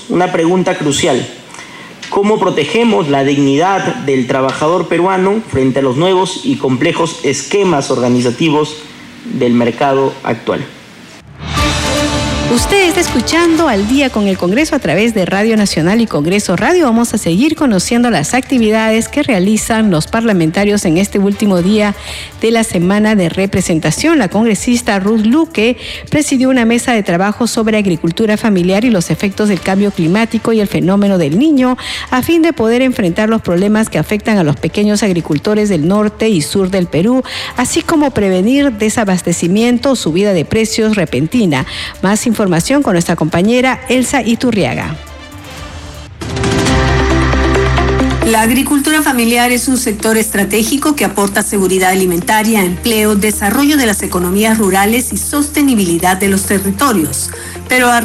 una pregunta crucial: ¿cómo protegemos la dignidad del trabajador peruano frente a los nuevos y complejos esquemas organizativos del mercado actual? Usted está escuchando Al Día con el Congreso a través de Radio Nacional y Congreso Radio. Vamos a seguir conociendo las actividades que realizan los parlamentarios en este último día de la semana de representación. La congresista Ruth Luque presidió una mesa de trabajo sobre agricultura familiar y los efectos del cambio climático y el fenómeno del Niño, a fin de poder enfrentar los problemas que afectan a los pequeños agricultores del norte y sur del Perú, así como prevenir desabastecimiento o subida de precios repentina. Más información con nuestra compañera Elsa Iturriaga. La agricultura familiar es un sector estratégico que aporta seguridad alimentaria, empleo, desarrollo de las economías rurales y sostenibilidad de los territorios. Pero